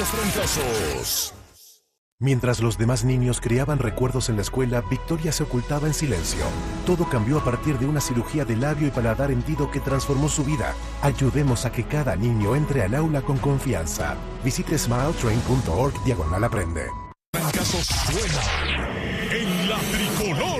fracasos. Mientras los demás niños creaban recuerdos en la escuela, Victoria se ocultaba en silencio. Todo cambió a partir de una cirugía de labio y paladar hendido que transformó su vida. Ayudemos a que cada niño entre al aula con confianza. Visite smiletrain.org/aprende. Fracasos suena en la tricolor.